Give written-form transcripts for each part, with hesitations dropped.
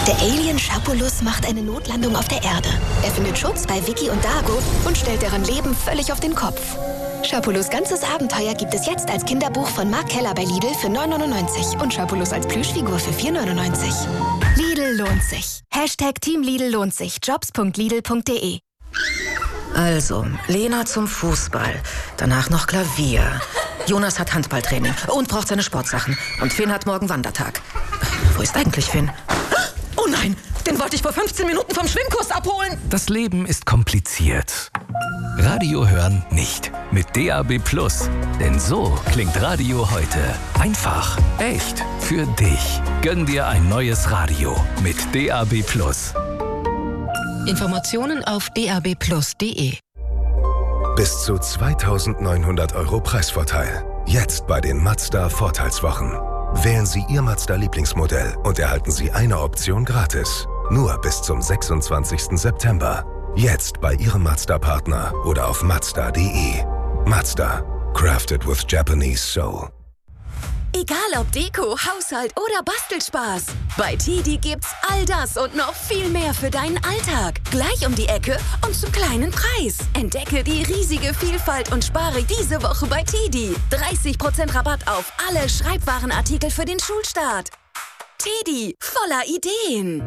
Der Alien Schapulus macht eine Notlandung auf der Erde. Er findet Schutz bei Vicky und Dago und stellt deren Leben völlig auf den Kopf. Schapulus' ganzes Abenteuer gibt es jetzt als Kinderbuch von Mark Keller bei Lidl für 9,99 und Schapulus als Plüschfigur für 4,99. Lidl lohnt sich. Team Lidl lohnt sich. Jobs.lidl.de. Also, Lena zum Fußball, danach noch Klavier. Jonas hat Handballtraining und braucht seine Sportsachen. Und Finn hat morgen Wandertag. Wo ist eigentlich Finn? Oh nein, den wollte ich vor 15 Minuten vom Schwimmkurs abholen. Das Leben ist kompliziert. Radio hören nicht. Mit DAB+. Denn so klingt Radio heute. Einfach, echt, für dich. Gönn dir ein neues Radio mit DAB+. Informationen auf dabplus.de. Bis zu 2.900 € Preisvorteil. Jetzt bei den Mazda Vorteilswochen. Wählen Sie Ihr Mazda-Lieblingsmodell und erhalten Sie eine Option gratis. Nur bis zum 26. September. Jetzt bei Ihrem Mazda-Partner oder auf Mazda.de. Mazda. Crafted with Japanese Soul. Egal ob Deko, Haushalt oder Bastelspaß. Bei TIDI gibt's all das und noch viel mehr für deinen Alltag. Gleich um die Ecke und zum kleinen Preis. Entdecke die riesige Vielfalt und spare diese Woche bei TIDI. 30% Rabatt auf alle Schreibwarenartikel für den Schulstart. TIDI, voller Ideen.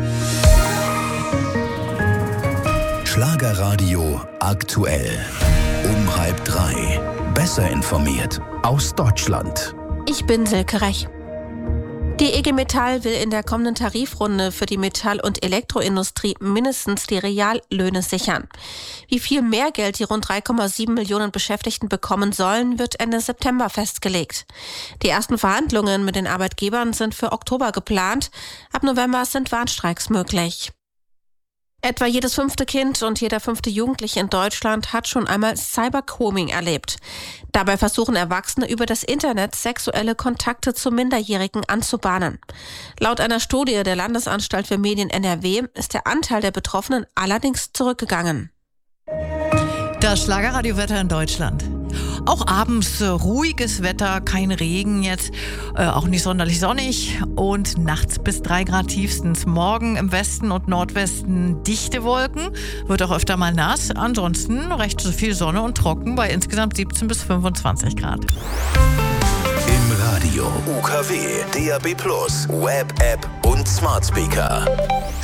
Schlagerradio aktuell. Um 2:30. Besser informiert aus Deutschland. Ich bin Silke Rech. Die IG Metall will in der kommenden Tarifrunde für die Metall- und Elektroindustrie mindestens die Reallöhne sichern. Wie viel mehr Geld die rund 3,7 Millionen Beschäftigten bekommen sollen, wird Ende September festgelegt. Die ersten Verhandlungen mit den Arbeitgebern sind für Oktober geplant. Ab November sind Warnstreiks möglich. Etwa jedes 5. Kind und jeder 5. Jugendliche in Deutschland hat schon einmal Cybercombing erlebt. Dabei versuchen Erwachsene über das Internet sexuelle Kontakte zu Minderjährigen anzubahnen. Laut einer Studie der Landesanstalt für Medien NRW ist der Anteil der Betroffenen allerdings zurückgegangen. Das Schlagerradiowetter in Deutschland. Auch abends ruhiges Wetter, kein Regen jetzt, auch nicht sonderlich sonnig und nachts bis 3 Grad tiefstens. Morgen im Westen und Nordwesten dichte Wolken, wird auch öfter mal nass. Ansonsten recht so viel Sonne und trocken bei insgesamt 17 bis 25 Grad. Im Radio, UKW, DAB+, Web, App und Smart Speaker.